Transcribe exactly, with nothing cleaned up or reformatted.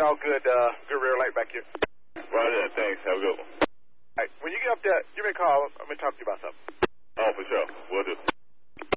all good. Uh, good rear light back here. Right there. Thanks. Have a good one. All right. When you get up there, give me a call. I'm going to talk to you about something. Oh, for sure. We'll do.